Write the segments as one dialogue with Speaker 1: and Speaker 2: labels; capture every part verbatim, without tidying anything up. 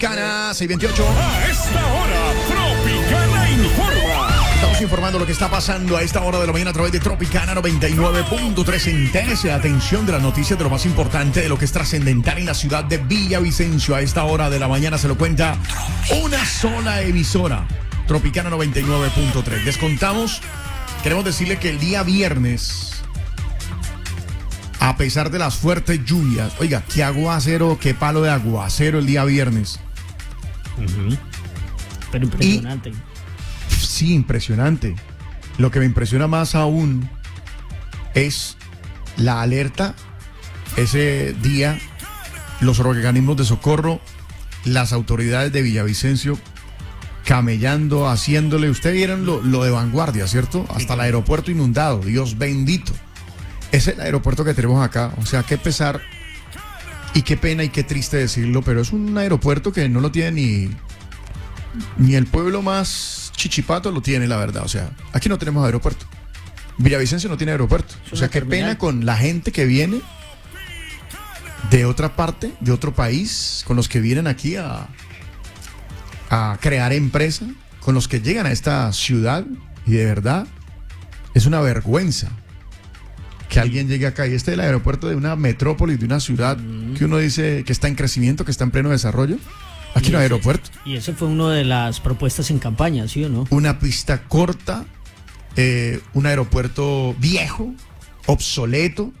Speaker 1: Tropicana seiscientos veintiocho.
Speaker 2: A esta hora, Tropicana informa.
Speaker 1: Estamos informando lo que está pasando a esta hora de la mañana a través de Tropicana noventa y nueve punto tres. Entérese, atención de las noticias de lo más importante, de lo que es trascendental en la ciudad de Villavicencio. A esta hora de la mañana se lo cuenta una sola emisora, Tropicana noventa y nueve punto tres. Descontamos, queremos decirle que el día viernes, a pesar de las fuertes lluvias, oiga, qué aguacero, qué palo de aguacero el día viernes.
Speaker 3: Uh-huh. Pero impresionante.
Speaker 1: Y, sí, impresionante. Lo que me impresiona más aún es la alerta. Ese día, los organismos de socorro, las autoridades de Villavicencio, camellando, haciéndole. Ustedes vieron lo, lo de vanguardia, ¿cierto? Hasta el aeropuerto inundado, Dios bendito. Es el aeropuerto que tenemos acá, o sea, qué pesar y qué pena y qué triste decirlo, pero es un aeropuerto que no lo tiene ni, ni el pueblo más chichipato lo tiene, la verdad. O sea, aquí no tenemos aeropuerto. Villavicencio no tiene aeropuerto. O sea, qué pena con la gente que viene de otra parte, de otro país, con los que vienen aquí a, a crear empresa, con los que llegan a esta ciudad, y de verdad es una vergüenza que alguien llegue acá y este es el aeropuerto de una metrópoli, de una ciudad mm. que uno dice que está en crecimiento, que está en pleno desarrollo. Aquí no hay aeropuerto.
Speaker 3: Y ese fue uno de las propuestas en campaña, ¿sí o no?
Speaker 1: Una pista corta, eh, un aeropuerto viejo, obsoleto.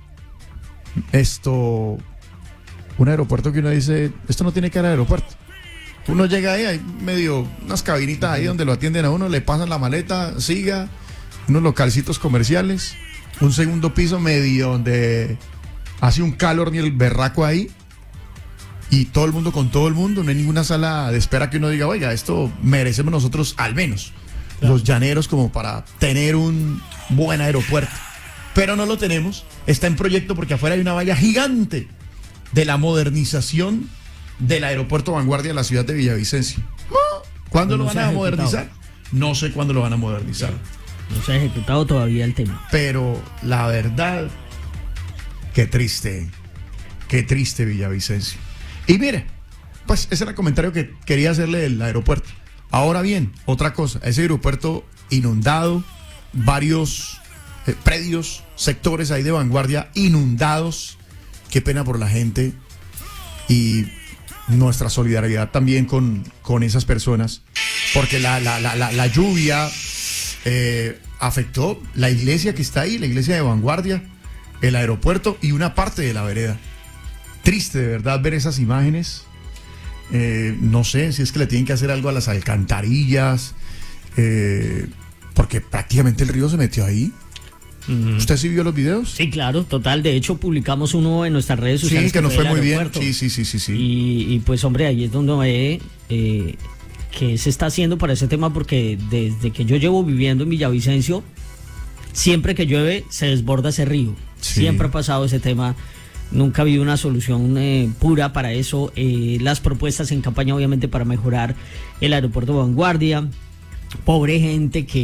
Speaker 1: Esto, un aeropuerto que uno dice, esto no tiene que ir al aeropuerto. Uno llega ahí, hay medio unas cabinitas ahí donde lo atienden a uno, le pasan la maleta, siga, unos localcitos comerciales. Un segundo piso medio donde hace un calor ni el berraco ahí. Y todo el mundo con todo el mundo. No hay ninguna sala de espera que uno diga, oiga, esto merecemos nosotros al menos, claro, los llaneros, como para tener un buen aeropuerto. Pero no lo tenemos. Está en proyecto porque afuera hay una valla gigante de la modernización del aeropuerto Vanguardia de la ciudad de Villavicencio. ¿Cuándo lo van a modernizar? No sé cuándo lo van a modernizar.
Speaker 3: No se ha ejecutado todavía el tema.
Speaker 1: Pero la verdad, qué triste, qué triste Villavicencio. Y mire, pues ese era el comentario que quería hacerle del aeropuerto. Ahora bien, otra cosa, ese aeropuerto inundado, varios eh, predios, sectores ahí de Vanguardia inundados. Qué pena por la gente y nuestra solidaridad también con, con esas personas, porque la, la, la, la, la lluvia... Eh, afectó la iglesia que está ahí, la iglesia de Vanguardia, el aeropuerto y una parte de la vereda. Triste de verdad ver esas imágenes. Eh, no sé si es que le tienen que hacer algo a las alcantarillas, eh, porque prácticamente el río se metió ahí. Mm. ¿Usted sí vio los videos?
Speaker 3: Sí, claro, total. De hecho, publicamos uno en nuestras redes sociales.
Speaker 1: Sí, que, que nos fue muy bien. Sí, sí, sí, sí, sí.
Speaker 3: Y, y pues, hombre, ahí es donde ve eh, que se está haciendo para ese tema, porque desde que yo llevo viviendo en Villavicencio, siempre que llueve se desborda ese río. Sí. Siempre ha pasado ese tema. Nunca ha habido una solución eh, pura para eso. Eh, las propuestas en campaña, obviamente, para mejorar el aeropuerto Vanguardia. Pobre gente que